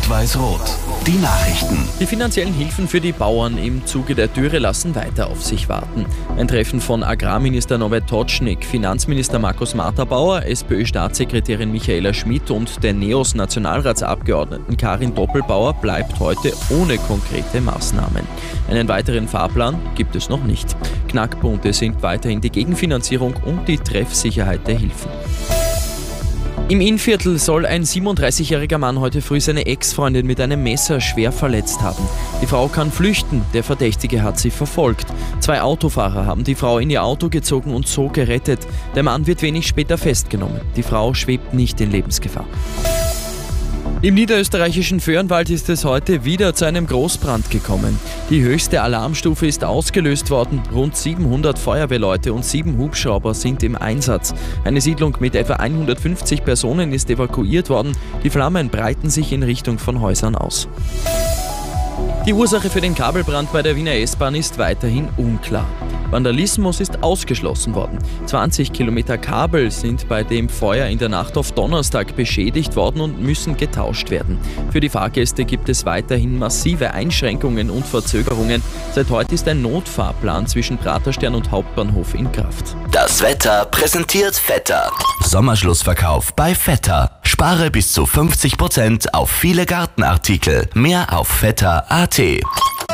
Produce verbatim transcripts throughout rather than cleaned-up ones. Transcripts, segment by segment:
Rot-Weiß-Rot. Die Nachrichten. Die finanziellen Hilfen für die Bauern im Zuge der Dürre lassen weiter auf sich warten. Ein Treffen von Agrarminister Norbert Totschnig, Finanzminister Markus Martha-Bauer, SPÖ-Staatssekretärin Michaela Schmidt und der NEOS-Nationalratsabgeordneten Karin Doppelbauer bleibt heute ohne konkrete Maßnahmen. Einen weiteren Fahrplan gibt es noch nicht. Knackpunkte sind weiterhin die Gegenfinanzierung und die Treffsicherheit der Hilfen. Im Innviertel soll ein siebenunddreißigjähriger Mann heute früh seine Ex-Freundin mit einem Messer schwer verletzt haben. Die Frau kann flüchten, der Verdächtige hat sie verfolgt. Zwei Autofahrer haben die Frau in ihr Auto gezogen und so gerettet. Der Mann wird wenig später festgenommen. Die Frau schwebt nicht in Lebensgefahr. Im niederösterreichischen Föhrenwald ist es heute wieder zu einem Großbrand gekommen. Die höchste Alarmstufe ist ausgelöst worden. Rund siebenhundert Feuerwehrleute und sieben Hubschrauber sind im Einsatz. Eine Siedlung mit etwa hundertfünfzig Personen ist evakuiert worden. Die Flammen breiten sich in Richtung von Häusern aus. Die Ursache für den Kabelbrand bei der Wiener S-Bahn ist weiterhin unklar. Vandalismus ist ausgeschlossen worden. zwanzig Kilometer Kabel sind bei dem Feuer in der Nacht auf Donnerstag beschädigt worden und müssen getauscht werden. Für die Fahrgäste gibt es weiterhin massive Einschränkungen und Verzögerungen. Seit heute ist ein Notfahrplan zwischen Praterstern und Hauptbahnhof in Kraft. Das Wetter präsentiert Vetter. Sommerschlussverkauf bei Vetter. Spare bis zu fünfzig Prozent auf viele Gartenartikel. Mehr auf vetter punkt a t.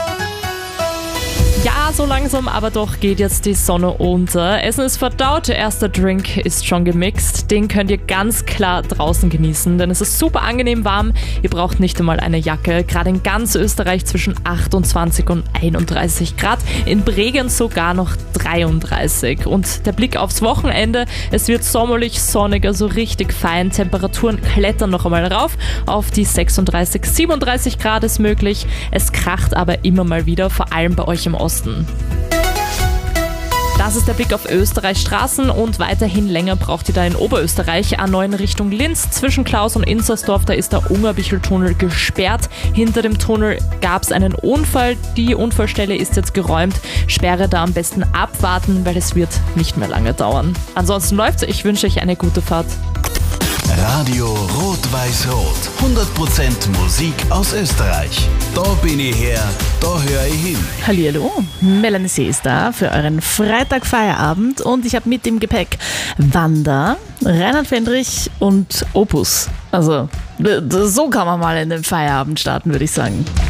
Ja, so langsam aber doch geht jetzt die Sonne unter. Essen ist verdaut, der erste Drink ist schon gemixt. Den könnt ihr ganz klar draußen genießen, denn es ist super angenehm warm. Ihr braucht nicht einmal eine Jacke. Gerade in ganz Österreich zwischen achtundzwanzig und einunddreißig Grad. In Bregenz sogar noch dreiunddreißig. Und der Blick aufs Wochenende. Es wird sommerlich, sonnig, also richtig fein. Temperaturen klettern noch einmal rauf. Auf die sechsunddreißig, siebenunddreißig Grad ist möglich. Es kracht aber immer mal wieder, vor allem bei euch im Osten. Das ist der Blick auf Österreichs Straßen und weiterhin länger braucht ihr da in Oberösterreich. A neun Richtung Linz zwischen Klaus und Inzersdorf, da ist der Ungarbichel-Tunnel gesperrt. Hinter dem Tunnel gab es einen Unfall. Die Unfallstelle ist jetzt geräumt. Sperre da am besten abwarten, weil es wird nicht mehr lange dauern. Ansonsten läuft's. Ich wünsche euch eine gute Fahrt. Radio Rot-Weiß-Rot. hundert Prozent Musik aus Österreich. Da bin ich her, da höre ich hin. Hallihallo, Melanie C. ist da für euren Freitagfeierabend und ich habe mit im Gepäck Wanda, Reinhard Fendrich und Opus. Also, so kann man mal in den Feierabend starten, würde ich sagen.